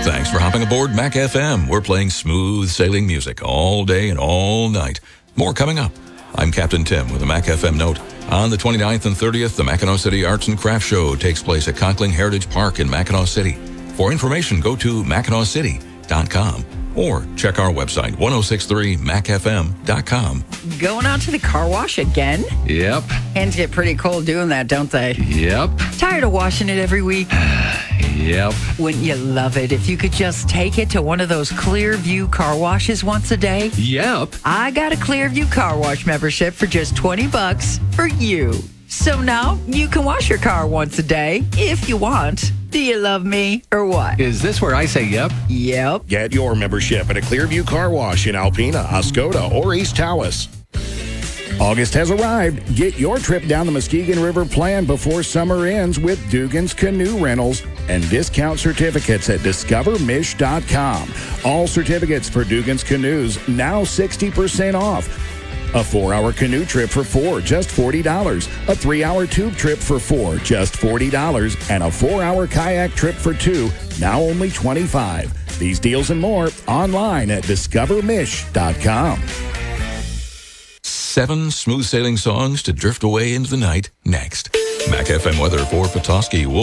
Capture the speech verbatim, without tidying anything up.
Thanks for hopping aboard Mac F M. We're playing smooth sailing music all day and all night. More coming up. I'm Captain Tim with a Mac F M note. On the twenty-ninth and thirtieth, the Mackinac City Arts and Crafts Show takes place at Conkling Heritage Park in Mackinac City. For information, go to mackinac city dot com or check our website, ten sixty-three mac f m dot com. Going out to the car wash again? Yep. Hands get pretty cold doing that, don't they? Yep. Tired of washing it every week? Yep. Wouldn't you love it if you could just take it to one of those Clearview car washes once a day? Yep. I got a Clearview car wash membership for just twenty bucks for you. So now you can wash your car once a day if you want. Do you love me or what? Is this where I say yep? Yep. Get your membership at a Clearview Car Wash in Alpena, Oscoda, or East Tawas. August has arrived. Get your trip down the Muskegon River planned before summer ends with Dugan's Canoe Rentals and discount certificates at discover mish dot com. All certificates for Dugan's Canoes now sixty percent off. A four-hour canoe trip for four, just forty dollars. A three-hour tube trip for four, just forty dollars. And a four-hour kayak trip for two, now only twenty-five dollars. These deals and more online at discover mish dot com. Seven smooth sailing songs to drift away into the night next. Mac F M weather for Petoskey.